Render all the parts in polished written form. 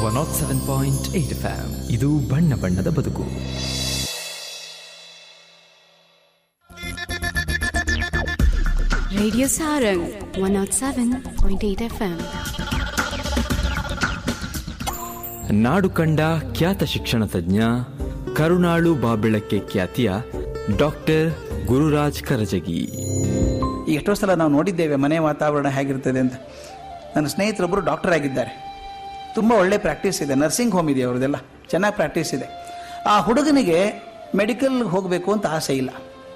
107.8 FM. ಇದು ಬಣ್ಣ ಬಣ್ಣದ ಬದುಕು. Radio Sarang 107.8 FM. ನಾಡು ಕಂಡ ಖ್ಯಾತ ಶಿಕ್ಷಣ ತಜ್ಞ, ಕರುಣಾಳು ಬಾಬೆಳಕ್ಕೆ ಖ್ಯಾತಿಯ ಡಾಕ್ಟರ್ ಗುರುರಾಜ್ ಕರಜಗಿ. ಎಷ್ಟೋ ಸಲ ನಾವು ನೋಡಿದ್ದೇವೆ ಮನೆ ವಾತಾವರಣ ಹೇಗಿರ್ತದೆ ಅಂತ. ನನ್ನ ಸ್ನೇಹಿತರೊಬ್ಬರು ಡಾಕ್ಟರ್ ಆಗಿದ್ದಾರೆ, ತುಂಬ ಒಳ್ಳೆ ಪ್ರಾಕ್ಟೀಸ್ ಇದೆ, ನರ್ಸಿಂಗ್ ಹೋಮ್ ಇದೆ ಅವ್ರದ್ದೆಲ್ಲ, ಚೆನ್ನಾಗಿ ಪ್ರಾಕ್ಟೀಸ್ ಇದೆ. ಆ ಹುಡುಗನಿಗೆ ಮೆಡಿಕಲ್ ಹೋಗಬೇಕು ಅಂತ ಆಸೆ ಇಲ್ಲ.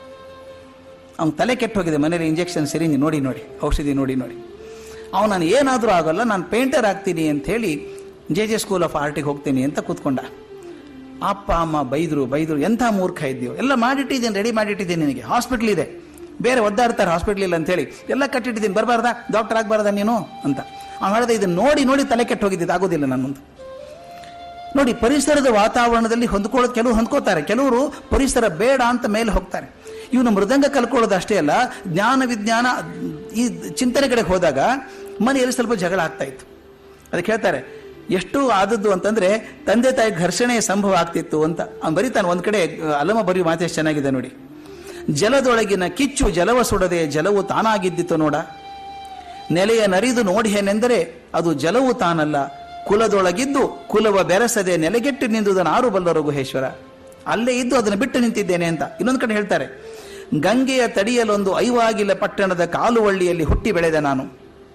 ಅವ್ನ ತಲೆ ಕೆಟ್ಟು ಹೋಗಿದೆ, ಮನೇಲಿ ಇಂಜೆಕ್ಷನ್ ಸಿರಿಂಜ್ ನೋಡಿ ನೋಡಿ, ಔಷಧಿ ನೋಡಿ ನೋಡಿ. ಅವನು ನಾನು ಏನಾದರೂ ಆಗೋಲ್ಲ, ನಾನು ಪೇಂಟರ್ ಆಗ್ತೀನಿ ಅಂಥೇಳಿ JJ ಸ್ಕೂಲ್ ಆಫ್ ಆರ್ಟಿಗೆ ಹೋಗ್ತೀನಿ ಅಂತ ಕೂತ್ಕೊಂಡ. ಅಪ್ಪ ಅಮ್ಮ ಬೈದರು, ಎಂಥ ಮೂರ್ಖ ಇದ್ದೀವಿ, ಎಲ್ಲ ಮಾಡಿಟ್ಟಿದ್ದೀನಿ, ರೆಡಿ ಮಾಡಿಟ್ಟಿದ್ದೀನಿ, ನಿನಗೆ ಹಾಸ್ಪಿಟ್ಲ್ ಇದೆ, ಬೇರೆ ಒದ್ದಾಡ್ತಾರೆ ಹಾಸ್ಪಿಟ್ಲ್ ಇಲ್ಲ ಅಂತೇಳಿ ಎಲ್ಲ ಕಟ್ಟಿಟ್ಟಿದ್ದೀನಿ, ಬರಬಾರ್ದಾ, ಡಾಕ್ಟರ್ ಆಗಬಾರ್ದಾ ನೀನು ಅಂತ. ಅವ್ನು ಹೇಳಿದೆ, ಇದನ್ನು ನೋಡಿ ನೋಡಿ ತಲೆ ಕೆಟ್ಟು ಹೋಗಿದ್ದು, ಆಗೋದಿಲ್ಲ ನನ್ನೊಂದು. ನೋಡಿ, ಪರಿಸರದ ವಾತಾವರಣದಲ್ಲಿ ಹೊಂದ್ಕೊಳ್ಳೋದು ಕೆಲವರು ಹೊಂದ್ಕೋತಾರೆ, ಕೆಲವರು ಪರಿಸರ ಬೇಡ ಅಂತ ಮೇಲೆ ಹೋಗ್ತಾರೆ. ಇವನು ಮೃದಂಗ ಕಲ್ಕೊಳ್ಳೋದು ಅಷ್ಟೇ ಅಲ್ಲ, ಜ್ಞಾನ ವಿಜ್ಞಾನ ಈ ಚಿಂತನೆ ಕಡೆಗೆ ಹೋದಾಗ ಮನೆಯಲ್ಲಿ ಸ್ವಲ್ಪ ಜಗಳ ಆಗ್ತಾ ಇತ್ತು. ಅದಕ್ಕೆ ಹೇಳ್ತಾರೆ, ಎಷ್ಟು ಆದದ್ದು ಅಂತಂದ್ರೆ ತಂದೆ ತಾಯಿ ಘರ್ಷಣೆ ಸಂಭವ ಆಗ್ತಿತ್ತು ಅಂತ. ಅವ್ನು ಬರೀತಾನೆ ಒಂದು ಕಡೆ, ಅಲಮ ಬರೆಯುವ ಮಾತು ಎಷ್ಟು ಚೆನ್ನಾಗಿದೆ ನೋಡಿ. ಜಲದೊಳಗಿನ ಕಿಚ್ಚು ಜಲವ ಸುಡದೆ ಜಲವು ತಾನಾಗಿದ್ದಿತು ನೋಡ, ನೆಲೆಯ ನರಿದು ನೋಡಿಹೇನೆಂದರೆ ಅದು ಜಲವು ತಾನಲ್ಲ, ಕುಲದೊಳಗಿದ್ದು ಕುಲವ ಬೆರೆಸದೆ ನೆಲೆಗೆಟ್ಟು ನಿಂದುದನ್ನು ಆರು ಬಲ್ಲರು ಗುಹೇಶ್ವರ. ಅಲ್ಲೇ ಇದ್ದು ಅದನ್ನು ಬಿಟ್ಟು ನಿಂತಿದ್ದೇನೆ ಅಂತ. ಇನ್ನೊಂದು ಕಡೆ ಹೇಳ್ತಾರೆ, ಗಂಗೆಯ ತಡಿಯಲೊಂದು ಐವಾಗಿಲ ಪಟ್ಟಣದ ಕಾಲುವಳ್ಳಿಯಲ್ಲಿ ಹುಟ್ಟಿ ಬೆಳೆದ ನಾನು,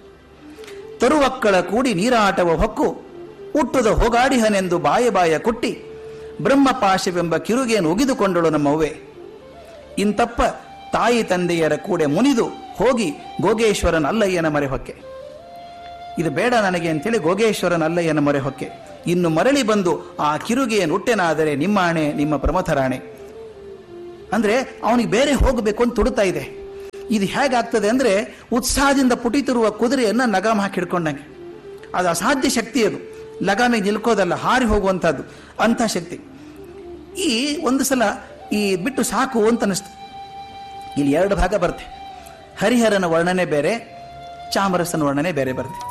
ತರುವಕ್ಕಳ ಕೂಡಿ ನೀರಾಟವ ಹೊಕ್ಕು ಹುಟ್ಟುದ ಹೋಗಾಡಿಹನೆಂದು ಬಾಯ ಕುಟ್ಟಿ ಬ್ರಹ್ಮಪಾಶವೆಂಬ ಕಿರುಗೇನು ಒಗಿದುಕೊಂಡಳು ನಮ್ಮವ್ವೆ. ಇಂತಪ್ಪ ತಾಯಿ ತಂದೆಯರ ಕೂಡೆ ಮುನಿದು ಹೋಗಿ ಗೋಗೇಶ್ವರನ ಅಲ್ಲಯ್ಯನ ಮೊರೆ ಹೊಕ್ಕೆ. ಇದು ಬೇಡ ನನಗೆ ಅಂತೇಳಿ ಗೋಗೇಶ್ವರನ ಅಲ್ಲಯ್ಯನ ಮೊರೆ ಹೊಕ್ಕೆ. ಇನ್ನು ಮರಳಿ ಬಂದು ಆ ಕಿರುಗೆಯನ್ನು ಹುಟ್ಟೆನಾದರೆ ನಿಮ್ಮ ಆಣೆ, ನಿಮ್ಮ ಪ್ರಮಥರಾಣೆ. ಅಂದ್ರೆ ಅವನಿಗೆ ಬೇರೆ ಹೋಗಬೇಕು ಅಂತ ತುಡುತ್ತಾ ಇದೆ. ಇದು ಹೇಗಾಗ್ತದೆ ಅಂದ್ರೆ, ಉತ್ಸಾಹದಿಂದ ಪುಟಿತಿರುವ ಕುದುರೆಯನ್ನ ಲಗಾಮ್ ಹಾಕಿ ಹಿಡ್ಕೊಂಡಂಗೆ. ಅದು ಅಸಾಧ್ಯ ಶಕ್ತಿ, ಅದು ಲಗಾಮಿಗೆ ನಿಲ್ಕೋದಲ್ಲ, ಹಾರಿ ಹೋಗುವಂಥದ್ದು, ಅಂಥ ಶಕ್ತಿ. ಈ ಒಂದು ಸಲ ಈ ಬಿಟ್ಟು ಸಾಕು ಅಂತ ಅನಿಸ್ತು. ಇಲ್ಲಿ ಎರಡು ಭಾಗ ಬರುತ್ತೆ. ಹರಿಹರನ ವರ್ಣನೆ ಬೇರೆ, ಚಾಮರಸನ ವರ್ಣನೆ ಬೇರೆ ಬರುತ್ತೆ.